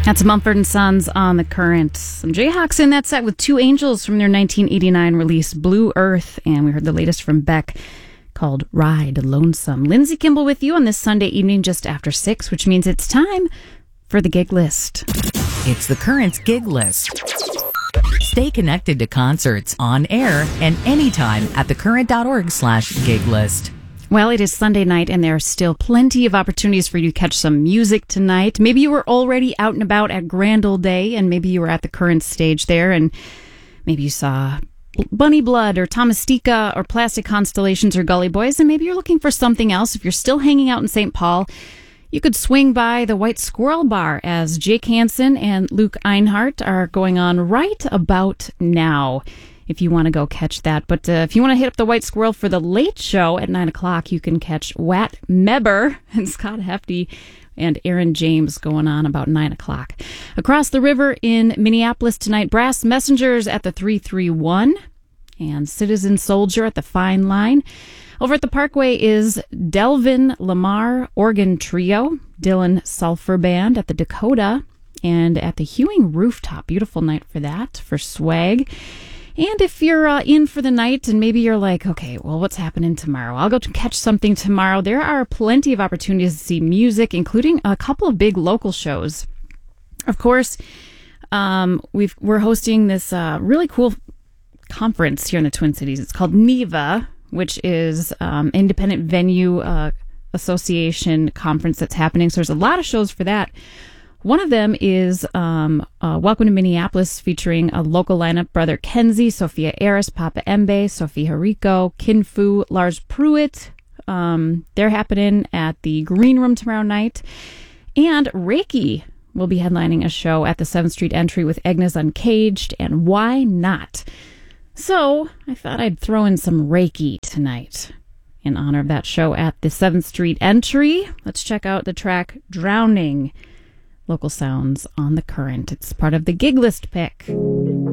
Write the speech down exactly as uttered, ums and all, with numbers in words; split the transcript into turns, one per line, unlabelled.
That's Mumford and Sons on The Current. Some Jayhawks in that set with Two Angels from their nineteen eighty-nine release, Blue Earth. And we heard the latest from Beck called Ride Lonesome. Lindsay Kimball with you on this Sunday evening just after six, which means it's time for the gig list.
It's The Current's gig list. Stay connected to concerts on air and anytime at thecurrent.org slash gig list.
Well, it is Sunday night, and there are still plenty of opportunities for you to catch some music tonight. Maybe you were already out and about at Grand Ole Day, and maybe you were at the Current stage there, and maybe you saw Bunny Blood or Thomastika or Plastic Constellations or Gully Boys, and maybe you're looking for something else. If you're still hanging out in Saint Paul, you could swing by the White Squirrel Bar as Jake Hansen and Luke Einhart are going on right about now, if you want to go catch that. But uh, if you want to hit up the White Squirrel for the late show at nine o'clock, you can catch Wat Meber and Scott Hefty and Aaron James going on about nine o'clock. Across the river in Minneapolis tonight, Brass Messengers at the three three one and Citizen Soldier at the Fine Line. Over at the Parkway is Delvin Lamar Organ Trio, Dylan Sulphur Band at the Dakota, and at the Hewing Rooftop. Beautiful night for that, for swag. And if you're uh, in for the night and maybe you're like, okay, well, what's happening tomorrow? I'll go to catch something tomorrow. There are plenty of opportunities to see music, including a couple of big local shows. Of course, um, we've, we're hosting this uh, really cool conference here in the Twin Cities. It's called NEVA, which is um, Independent Venue uh, Association conference that's happening. So there's a lot of shows for that. One of them is um, uh, Welcome to Minneapolis, featuring a local lineup: Brother Kenzie, Sophia Eris, Papa Embe, Sophie Hariko, Kin Fu, Lars Pruitt. Um, they're happening at the Green Room tomorrow night. And Reiki will be headlining a show at the seventh Street Entry with Agnes Uncaged, and Why Not? So I thought I'd throw in some Reiki tonight in honor of that show at the seventh Street Entry. Let's check out the track Drowning. Local sounds on The Current. It's part of the gig list pick.